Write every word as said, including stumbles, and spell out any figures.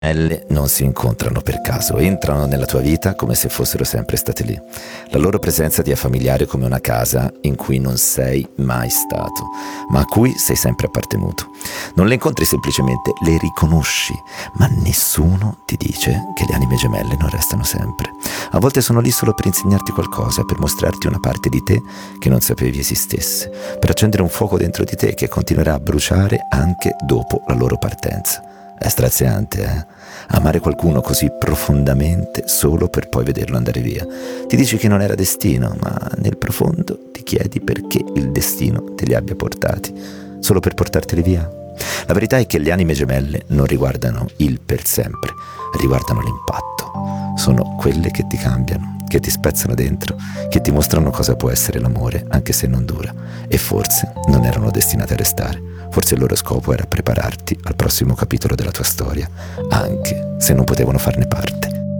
gemelle non si incontrano per caso, entrano nella tua vita come se fossero sempre state lì. La loro presenza ti è familiare come una casa in cui non sei mai stato, ma a cui sei sempre appartenuto. Non le incontri semplicemente, le riconosci, ma nessuno ti dice che le anime gemelle non restano sempre. A volte sono lì solo per insegnarti qualcosa, per mostrarti una parte di te che non sapevi esistesse, per accendere un fuoco dentro di te che continuerà a bruciare anche dopo la loro partenza. È straziante, eh? Amare qualcuno così profondamente solo per poi vederlo andare via. Ti dici che non era destino, ma nel profondo ti chiedi perché il destino te li abbia portati, solo per portarteli via. La verità è che le anime gemelle non riguardano il per sempre, riguardano l'impatto. Sono quelle che ti cambiano, che ti spezzano dentro, che ti mostrano cosa può essere l'amore, anche se non dura. E forse non erano destinate a restare. Forse il loro scopo era prepararti al prossimo capitolo della tua storia, anche se non potevano farne parte.